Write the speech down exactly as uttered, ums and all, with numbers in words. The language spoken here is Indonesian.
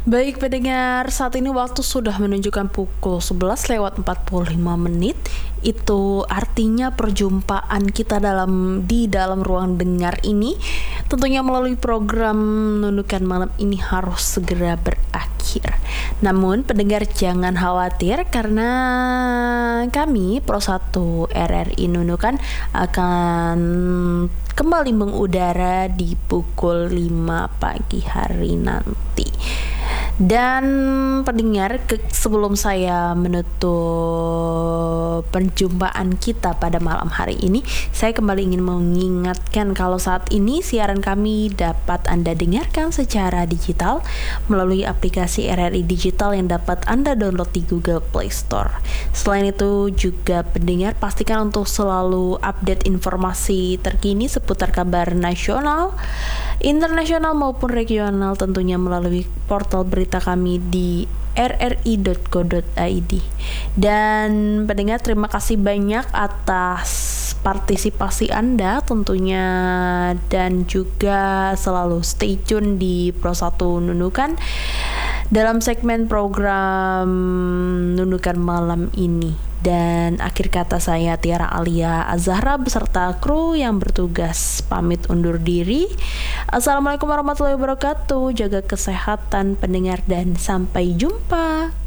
Baik pendengar, saat ini waktu sudah menunjukkan pukul sebelas lewat empat puluh lima menit. Itu artinya perjumpaan kita dalam di dalam ruang dengar ini tentunya melalui program Nunukan Malam ini harus segera berakhir. Namun pendengar jangan khawatir karena kami Pro satu R R I Nunukan akan kembali mengudara di pukul lima pagi hari nanti. Dan pendengar, ke, sebelum saya menutup perjumpaan kita pada malam hari ini, saya kembali ingin mengingatkan kalau saat ini siaran kami dapat Anda dengarkan secara digital melalui aplikasi R R I Digital yang dapat Anda download di Google Play Store. Selain itu juga pendengar pastikan untuk selalu update informasi terkini seputar kabar nasional, internasional maupun regional tentunya melalui portal berita kami di r r i dot co dot i d. Dan pendengar, terima kasih banyak atas partisipasi Anda tentunya, dan juga selalu stay tune di Pro satu Nunukan dalam segmen program Nunukan Malam ini. Dan akhir kata saya Tiara Alia Azahra beserta kru yang bertugas pamit undur diri. Assalamualaikum warahmatullahi wabarakatuh. Jaga kesehatan pendengar dan sampai jumpa.